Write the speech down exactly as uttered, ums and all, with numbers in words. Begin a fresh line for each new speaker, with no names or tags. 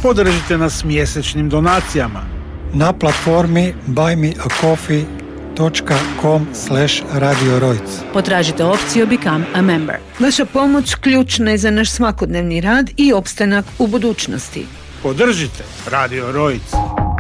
Podržite nas mjesečnim donacijama
na platformi buymeacoffee dot com slash radio rojc.
Potražite opciju Become a Member.
Vaša pomoć ključna je za naš svakodnevni rad i opstanak u budućnosti.
Podržite Radio Rojc.